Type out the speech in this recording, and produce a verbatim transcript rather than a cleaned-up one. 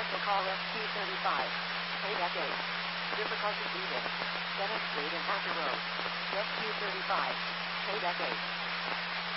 to call Rescue thirty-five. Payback eight. Difficulty breathing. seventh Street and Hacker Road. Rescue thirty-five. Payback eight.